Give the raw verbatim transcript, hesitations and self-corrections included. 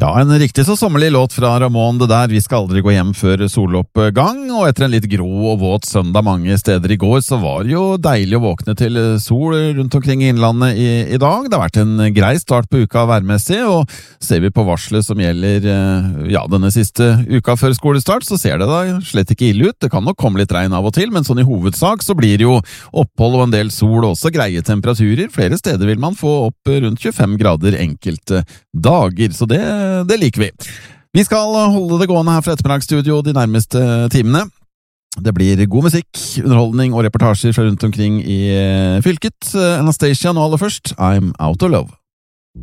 Ja, en riktig så sommerlig låt fra Ramón det der. Vi skal aldri gå hjem før soloppgang, og etter en litt grå og våt søndag mange steder i går, så var det jo deilig å våkne til sol rundt omkring i innlandet i, i dag. Det har vært en grei start på uka værmessig, og ser vi på varslet som gjelder ja, denne siste uka før skolestart, så ser det da slett ikke ille ut. Det kan nok komme litt regn av og til, men sånn i hovedsak så blir det jo opphold og en del sol og også greie temperaturer. Flere steder vil man få opp rundt tjuefem grader enkelte dager, så det Det liker vi. Vi skal holde det gående her fra ettermiddagsstudio de nærmeste timene. Det blir god musikk, underholdning og reportasjer fra rundt omkring i fylket. Anastasia nå aller først, I'm Out of Love.